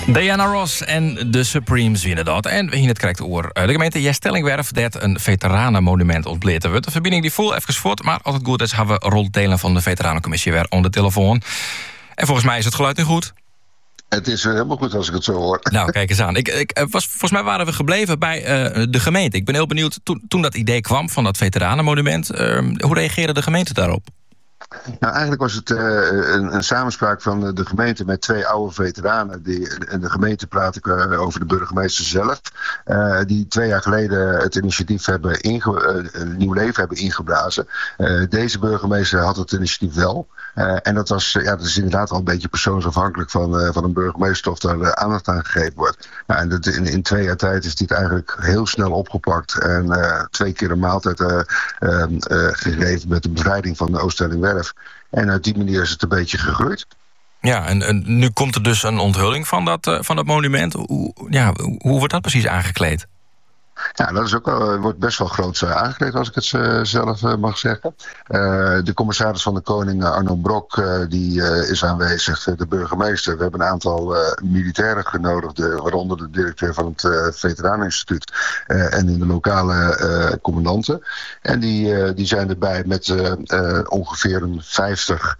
Diana Ross en de Supremes winnen dat. En we hier het correct oor. De gemeente Jestellingwerf dat een veteranenmonument ontbleten wordt. De verbinding die voelt even voort, maar altijd goed is hebben we Roel Delen van de Veteranencommissie weer aan de telefoon. En volgens mij is het geluid nu goed. Het is helemaal goed als ik het zo hoor. Nou, kijk eens aan. Volgens mij waren we gebleven bij de gemeente. Ik ben heel benieuwd, toen dat idee kwam van dat veteranenmonument, hoe reageerde de gemeente daarop? Nou, eigenlijk was het een samenspraak van de gemeente met 2 oude veteranen. En de gemeente praat ik over de burgemeester zelf. Die 2 jaar geleden het initiatief hebben een nieuw leven hebben ingeblazen. Deze burgemeester had het initiatief wel. En dat is inderdaad al een beetje persoonsafhankelijk van een burgemeester of daar aandacht aan gegeven wordt. Nou, en in 2 jaar tijd is dit eigenlijk heel snel opgepakt. En 2 keer een maaltijd gegeven met de bevrijding van de Oostellingwerf. En uit die manier is het een beetje gegroeid. Ja, en nu komt er dus een onthulling van dat monument. Hoe wordt dat precies aangekleed? Ja, dat is ook wordt best wel groots aangekleed, als ik het zelf mag zeggen. De commissaris van de Koning, Arno Brok, die is aanwezig. De burgemeester. We hebben een aantal militairen genodigd, waaronder de directeur van het Veteraneninstituut en in de lokale commandanten. En die zijn erbij met ongeveer een 50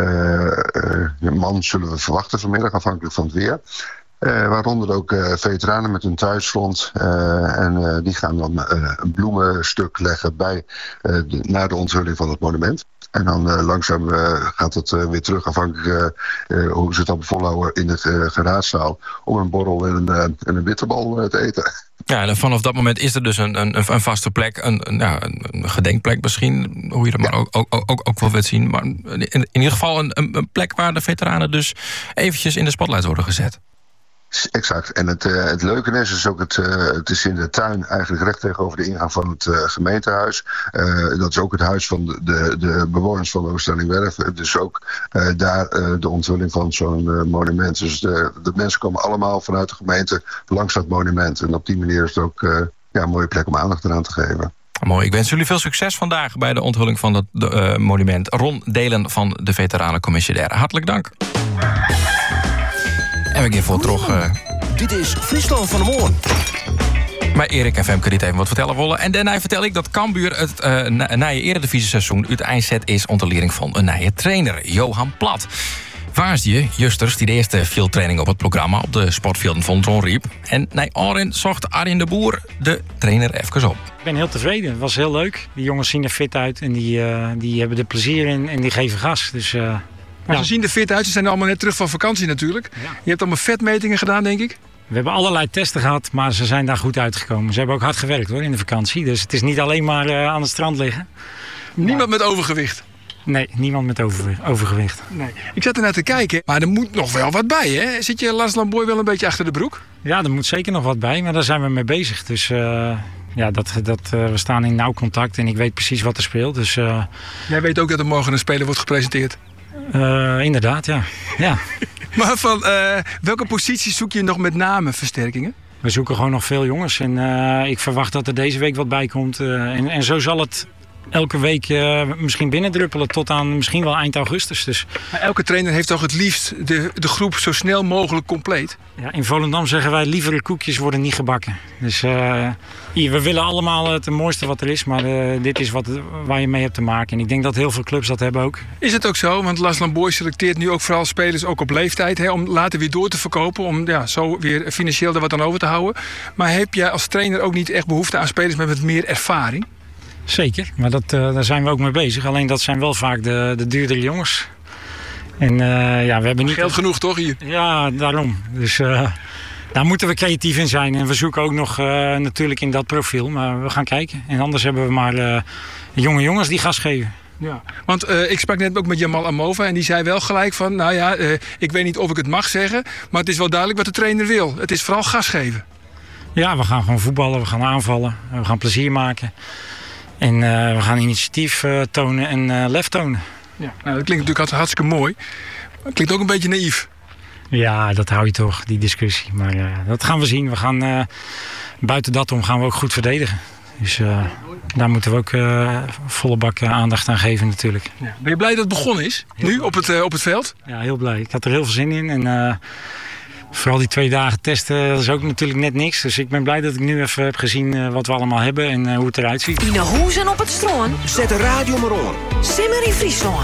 man, zullen we verwachten vanmiddag, afhankelijk van het weer. Waaronder ook veteranen met hun thuisfront. En die gaan dan een bloemenstuk leggen na de onthulling van het monument. En dan langzaam gaat het weer terug, afhankelijk hoe ze het dan volhouden in het geraadzaal, om een borrel en een bitterbal te eten. Ja, en vanaf dat moment is er dus een vaste plek, een gedenkplek misschien, hoe je dat maar ook wel wilt zien. Maar in ieder geval een plek waar de veteranen dus eventjes in de spotlight worden gezet. Exact. En het leuke is ook, het is in de tuin eigenlijk recht tegenover de ingang van het gemeentehuis. Dat is ook het huis van de bewoners van de Oostellingwerf. Dus ook daar de onthulling van zo'n monument. Dus de mensen komen allemaal vanuit de gemeente langs dat monument. En op die manier is het ook een mooie plek om aandacht eraan te geven. Mooi, ik wens jullie veel succes vandaag bij de onthulling van dat monument. Ron Delen van de Veteranencommissie daar. Hartelijk dank. En we gaan voor terug. Dit is Friesland van de Moorn. Maar Erik en Femke die even wat vertellen willen. En daarna vertel ik dat Cambuur het nieuwe Eredivisie-seizoen uit eindzet is onder leiding van een nieuwe trainer, Johan Plat. Waarsje, justers die de eerste fieldtraining op het programma op de sportvelden van Dronriep. En naar Arin zocht Arjen de Boer de trainer even op. Ik ben heel tevreden. Het was heel leuk. Die jongens zien er fit uit en die hebben er plezier in en die geven gas. Dus... Maar ze zien er fit uit. Ze zijn allemaal net terug van vakantie natuurlijk. Ja. Je hebt allemaal vetmetingen gedaan, denk ik? We hebben allerlei testen gehad, maar ze zijn daar goed uitgekomen. Ze hebben ook hard gewerkt hoor in de vakantie. Dus het is niet alleen maar aan het strand liggen. Niemand met overgewicht? Nee, niemand met overgewicht. Nee. Ik zat er naar te kijken, maar er moet nog wel wat bij, hè? Zit je Lars Lamboy wel een beetje achter de broek? Ja, er moet zeker nog wat bij, maar daar zijn we mee bezig. Dus we staan in nauw contact en ik weet precies wat er speelt. Dus, Jij weet ook dat er morgen een speler wordt gepresenteerd? Inderdaad, ja. Maar van welke posities zoek je nog met name versterkingen? We zoeken gewoon nog veel jongens. En ik verwacht dat er deze week wat bij komt. En zo zal het elke week misschien binnendruppelen tot aan misschien wel eind augustus. Dus. Maar elke trainer heeft toch het liefst de groep zo snel mogelijk compleet? Ja, in Volendam zeggen wij liever koekjes worden niet gebakken. Dus we willen allemaal het mooiste wat er is. Maar dit is waar je mee hebt te maken. En ik denk dat heel veel clubs dat hebben ook. Is het ook zo? Want Lars Lamboy selecteert nu ook vooral spelers ook op leeftijd. Hè, om later weer door te verkopen. Om zo weer financieel er wat aan over te houden. Maar heb jij als trainer ook niet echt behoefte aan spelers met wat meer ervaring? Zeker, maar daar zijn we ook mee bezig. Alleen dat zijn wel vaak de duurdere jongens. En we hebben niet... Geld genoeg toch hier? Ja, daarom. Dus daar moeten we creatief in zijn. En we zoeken ook nog natuurlijk in dat profiel. Maar we gaan kijken. En anders hebben we maar jonge jongens die gas geven. Ja, want ik sprak net ook met Jamal Amova en die zei wel gelijk van... ik weet niet of ik het mag zeggen, maar het is wel duidelijk wat de trainer wil. Het is vooral gas geven. Ja, we gaan gewoon voetballen, we gaan aanvallen, we gaan plezier maken. En we gaan initiatief tonen en lef tonen. Ja, nou, dat klinkt natuurlijk hartstikke mooi. Maar het klinkt ook een beetje naïef. Ja, dat hou je toch, die discussie. Maar dat gaan we zien. We gaan buiten dat om gaan we ook goed verdedigen. Dus daar moeten we ook volle bak aandacht aan geven natuurlijk. Ja. Ben je blij dat het begonnen is? Heel nu blij. Op het veld? Ja, heel blij. Ik had er heel veel zin in. En Vooral die 2 dagen testen, dat is ook natuurlijk net niks. Dus ik ben blij dat ik nu even heb gezien wat we allemaal hebben en hoe het eruit ziet. In de hoezen op het stroom. Zet de radio maar on. Simmer in Friesland.